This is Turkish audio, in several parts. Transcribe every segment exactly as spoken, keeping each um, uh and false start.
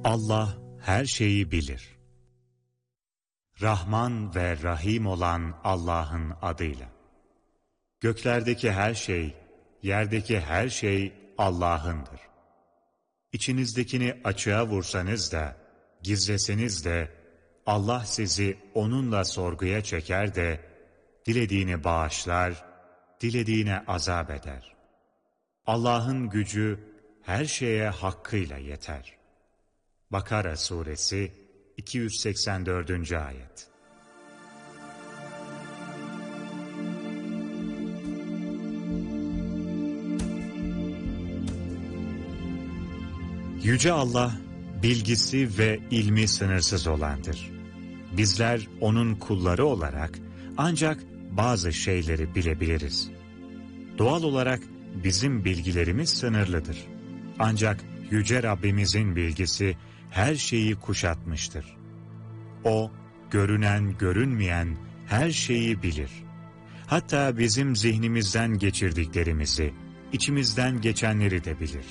Allah her şeyi bilir. Rahman ve Rahim olan Allah'ın adıyla. Göklerdeki her şey, yerdeki her şey Allah'ındır. İçinizdekini açığa vursanız da, gizleseniz de, Allah sizi onunla sorguya çeker de, dilediğini bağışlar, dilediğine azap eder. Allah'ın gücü her şeye hakkıyla yeter. Bakara Suresi iki yüz seksen dördüncü ayet. Yüce Allah, bilgisi ve ilmi sınırsız olandır. Bizler O'nun kulları olarak ancak bazı şeyleri bilebiliriz. Doğal olarak bizim bilgilerimiz sınırlıdır. Ancak Yüce Rabbimizin bilgisi her şeyi kuşatmıştır. O, görünen görünmeyen her şeyi bilir. Hatta bizim zihnimizden geçirdiklerimizi, içimizden geçenleri de bilir.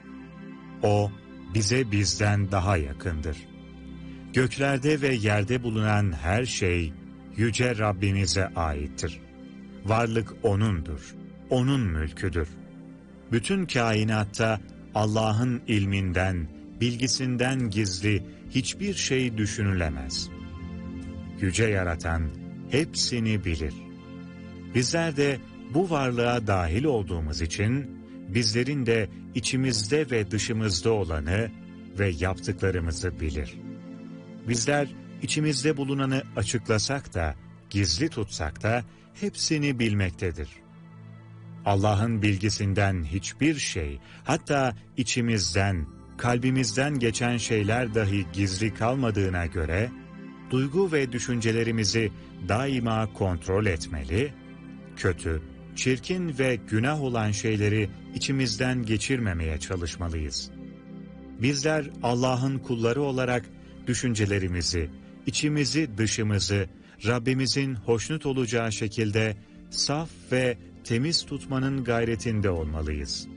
O, bize bizden daha yakındır. Göklerde ve yerde bulunan her şey, Yüce Rabbimize aittir. Varlık O'nundur, O'nun mülküdür. Bütün kainatta Allah'ın ilminden, bilgisinden gizli hiçbir şey düşünülemez. Yüce Yaratan hepsini bilir. Bizler de bu varlığa dahil olduğumuz için, bizlerin de içimizde ve dışımızda olanı ve yaptıklarımızı bilir. Bizler içimizde bulunanı açıklasak da, gizli tutsak da hepsini bilmektedir. Allah'ın bilgisinden hiçbir şey, hatta içimizden, kalbimizden geçen şeyler dahi gizli kalmadığına göre, duygu ve düşüncelerimizi daima kontrol etmeli, kötü, çirkin ve günah olan şeyleri içimizden geçirmemeye çalışmalıyız. Bizler Allah'ın kulları olarak düşüncelerimizi, içimizi, dışımızı Rabbimizin hoşnut olacağı şekilde saf ve temiz tutmanın gayretinde olmalıyız.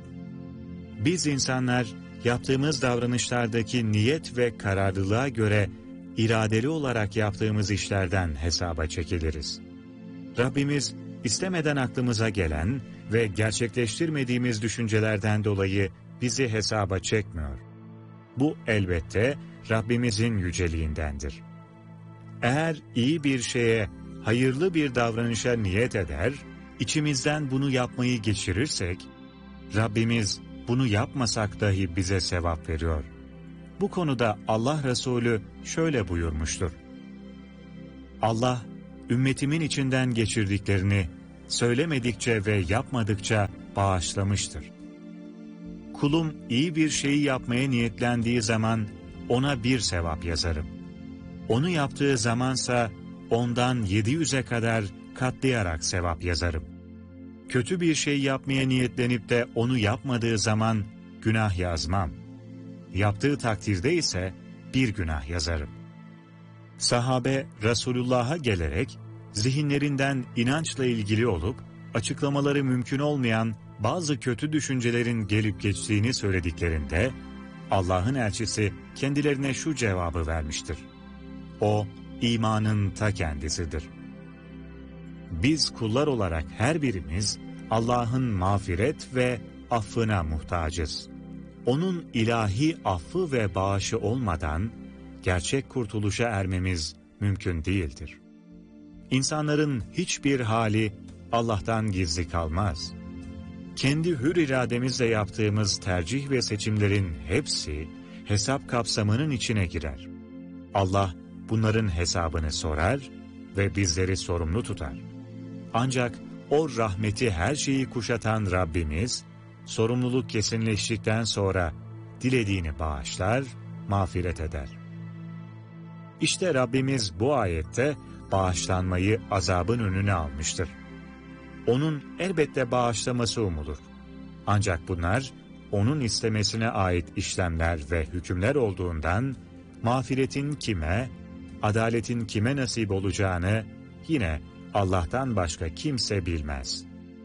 Biz insanlar yaptığımız davranışlardaki niyet ve kararlılığa göre iradeli olarak yaptığımız işlerden hesaba çekiliriz. Rabbimiz istemeden aklımıza gelen ve gerçekleştirmediğimiz düşüncelerden dolayı bizi hesaba çekmiyor. Bu elbette Rabbimizin yüceliğindendir. Eğer iyi bir şeye, hayırlı bir davranışa niyet eder, içimizden bunu yapmayı geçirirsek, Rabbimiz bunu yapmasak dahi bize sevap veriyor. Bu konuda Allah Resulü şöyle buyurmuştur. Allah, ümmetimin içinden geçirdiklerini söylemedikçe ve yapmadıkça bağışlamıştır. Kulum iyi bir şeyi yapmaya niyetlendiği zaman ona bir sevap yazarım. Onu yaptığı zamansa ondan yedi yüze kadar katlayarak sevap yazarım. Kötü bir şey yapmaya niyetlenip de onu yapmadığı zaman günah yazmam. Yaptığı takdirde ise bir günah yazarım. Sahabe Resulullah'a gelerek zihinlerinden inançla ilgili olup açıklamaları mümkün olmayan bazı kötü düşüncelerin gelip geçtiğini söylediklerinde Allah'ın elçisi kendilerine şu cevabı vermiştir. O, imanın ta kendisidir. Biz kullar olarak her birimiz Allah'ın mağfiret ve affına muhtacız. O'nun ilahi affı ve bağışı olmadan gerçek kurtuluşa ermemiz mümkün değildir. İnsanların hiçbir hali Allah'tan gizli kalmaz. Kendi hür irademizle yaptığımız tercih ve seçimlerin hepsi hesap kapsamının içine girer. Allah bunların hesabını sorar ve bizleri sorumlu tutar. Ancak o rahmeti her şeyi kuşatan Rabbimiz, sorumluluk kesinleştikten sonra dilediğini bağışlar, mağfiret eder. İşte Rabbimiz bu ayette bağışlanmayı azabın önüne almıştır. O'nun elbette bağışlaması umulur. Ancak bunlar O'nun istemesine ait işlemler ve hükümler olduğundan mağfiretin kime, adaletin kime nasip olacağını yine Allah'tan başka kimse bilmez.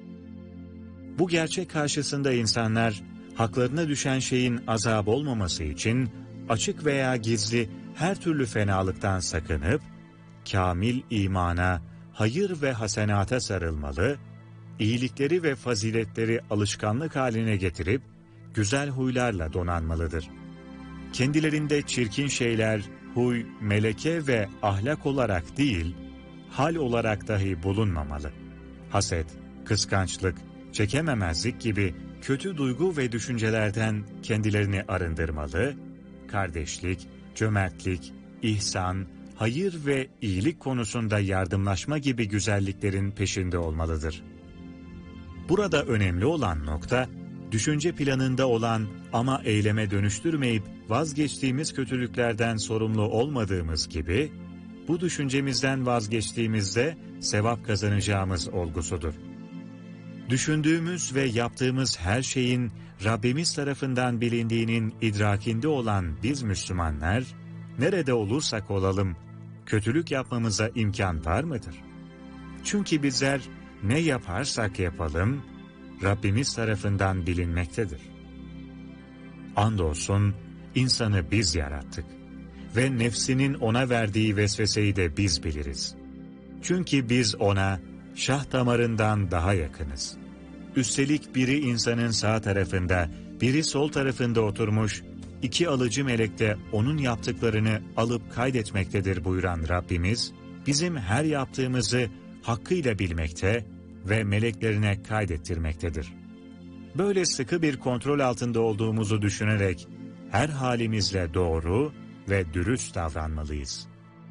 Bu gerçek karşısında insanlar haklarına düşen şeyin azap olmaması için açık veya gizli her türlü fenalıktan sakınıp, kamil imana, hayır ve hasenata sarılmalı, iyilikleri ve faziletleri alışkanlık haline getirip, güzel huylarla donanmalıdır. Kendilerinde çirkin şeyler, huy, meleke ve ahlak olarak değil, hal olarak dahi bulunmamalı. Haset, kıskançlık, çekememezlik gibi kötü duygu ve düşüncelerden kendilerini arındırmalı, kardeşlik, cömertlik, ihsan, hayır ve iyilik konusunda yardımlaşma gibi güzelliklerin peşinde olmalıdır. Burada önemli olan nokta, düşünce planında olan ama eyleme dönüştürmeyip vazgeçtiğimiz kötülüklerden sorumlu olmadığımız gibi, bu düşüncemizden vazgeçtiğimizde sevap kazanacağımız olgusudur. Düşündüğümüz ve yaptığımız her şeyin Rabbimiz tarafından bilindiğinin idrakinde olan biz Müslümanlar, nerede olursak olalım, kötülük yapmamıza imkan var mıdır? Çünkü bizler ne yaparsak yapalım, Rabbimiz tarafından bilinmektedir. Andolsun insanı biz yarattık ve nefsinin ona verdiği vesveseyi de biz biliriz. Çünkü biz ona şah damarından daha yakınız. Üstelik biri insanın sağ tarafında, biri sol tarafında oturmuş, iki alıcı melek de onun yaptıklarını alıp kaydetmektedir buyuran Rabbimiz, bizim her yaptığımızı hakkıyla bilmekte ve meleklerine kaydettirmektedir. Böyle sıkı bir kontrol altında olduğumuzu düşünerek her halimizle doğru ve dürüst davranmalıyız.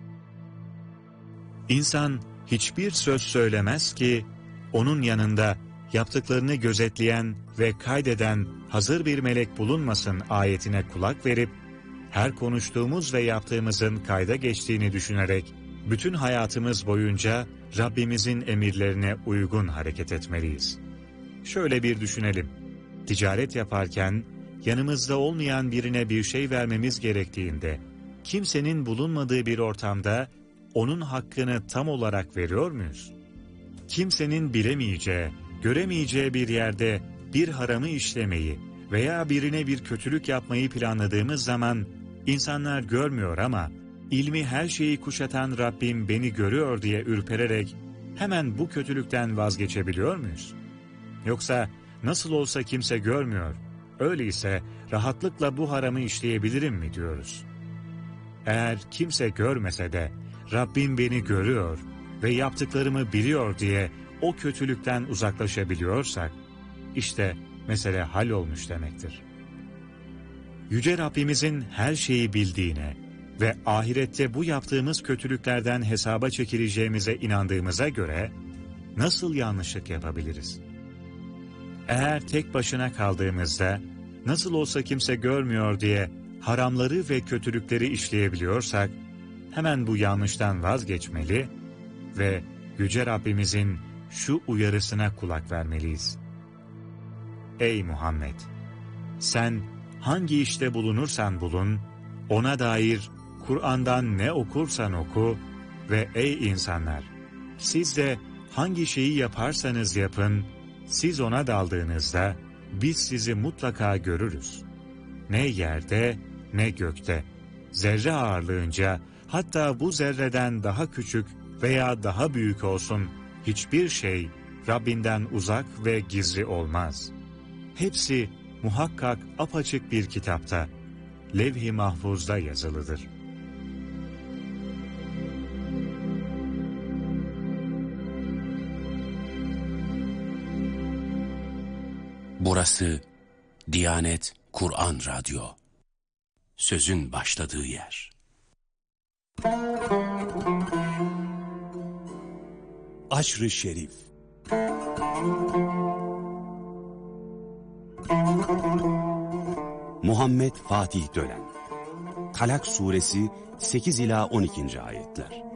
İnsan hiçbir söz söylemez ki onun yanında yaptıklarını gözetleyen ve kaydeden hazır bir melek bulunmasın ayetine kulak verip her konuştuğumuz ve yaptığımızın kayda geçtiğini düşünerek bütün hayatımız boyunca Rabbimizin emirlerine uygun hareket etmeliyiz. Şöyle bir düşünelim. Ticaret yaparken yanımızda olmayan birine bir şey vermemiz gerektiğinde kimsenin bulunmadığı bir ortamda onun hakkını tam olarak veriyor muyuz? Kimsenin bilemeyeceği, göremeyeceği bir yerde bir haramı işlemeyi veya birine bir kötülük yapmayı planladığımız zaman insanlar görmüyor ama ilmi her şeyi kuşatan Rabbim beni görüyor diye ürpererek hemen bu kötülükten vazgeçebiliyor muyuz? Yoksa nasıl olsa kimse görmüyor, öyleyse rahatlıkla bu haramı işleyebilirim mi diyoruz? Eğer kimse görmese de Rabbim beni görüyor ve yaptıklarımı biliyor diye o kötülükten uzaklaşabiliyorsak, işte mesele hallolmuş demektir. Yüce Rabbimizin her şeyi bildiğine ve ahirette bu yaptığımız kötülüklerden hesaba çekileceğimize inandığımıza göre nasıl yanlışlık yapabiliriz? Eğer tek başına kaldığımızda nasıl olsa kimse görmüyor diye haramları ve kötülükleri işleyebiliyorsak hemen bu yanlıştan vazgeçmeli ve Yüce Rabbimizin şu uyarısına kulak vermeliyiz. Ey Muhammed! Sen hangi işte bulunursan bulun, ona dair Kur'an'dan ne okursan oku ve ey insanlar! Siz de hangi şeyi yaparsanız yapın, siz ona daldığınızda biz sizi mutlaka görürüz. Ne yerde ne gökte, zerre ağırlığınca hatta bu zerreden daha küçük veya daha büyük olsun hiçbir şey Rabbinden uzak ve gizli olmaz. Hepsi muhakkak apaçık bir kitapta, levh-i mahfuzda yazılıdır. Burası Diyanet Kur'an Radyo. Sözün başladığı yer. Aşr-ı Şerif. Muhammed Fatih Dölen. Talak Suresi sekiz ila on ikinci ayetler.